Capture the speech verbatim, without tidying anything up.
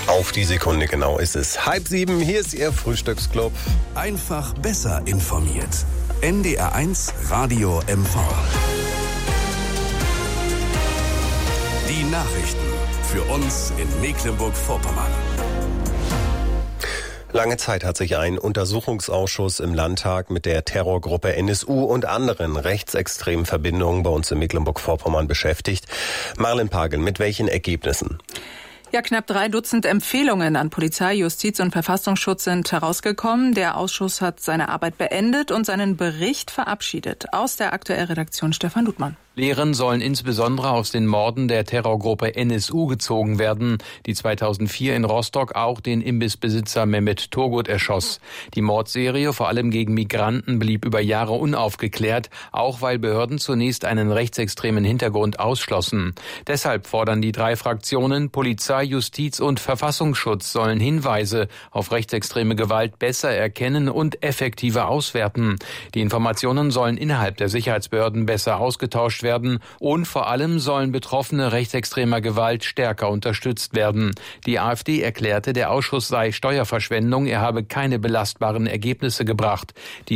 Auf die Sekunde genau ist es. Halb sieben, hier ist Ihr Frühstücksclub. Einfach besser informiert. N D R eins Radio M V. Die Nachrichten für uns in Mecklenburg-Vorpommern. Lange Zeit hat sich ein Untersuchungsausschuss im Landtag mit der Terrorgruppe N S U und anderen rechtsextremen Verbindungen bei uns in Mecklenburg-Vorpommern beschäftigt. Marlen Pagel, mit welchen Ergebnissen? Ja, knapp drei Dutzend Empfehlungen an Polizei, Justiz und Verfassungsschutz sind herausgekommen. Der Ausschuss hat seine Arbeit beendet und seinen Bericht verabschiedet. Aus der aktuellen Redaktion Stefan Ludmann. Lehren sollen insbesondere aus den Morden der Terrorgruppe N S U gezogen werden, die zweitausendvier in Rostock auch den Imbissbesitzer Mehmet Turgut erschoss. Die Mordserie, vor allem gegen Migranten, blieb über Jahre unaufgeklärt, auch weil Behörden zunächst einen rechtsextremen Hintergrund ausschlossen. Deshalb fordern die drei Fraktionen, Polizei, Justiz und Verfassungsschutz sollen Hinweise auf rechtsextreme Gewalt besser erkennen und effektiver auswerten. Die Informationen sollen innerhalb der Sicherheitsbehörden besser ausgetauscht werden. werden und vor allem sollen Betroffene rechtsextremer Gewalt stärker unterstützt werden. Die AfD erklärte, der Ausschuss sei Steuerverschwendung, er habe keine belastbaren Ergebnisse gebracht. Die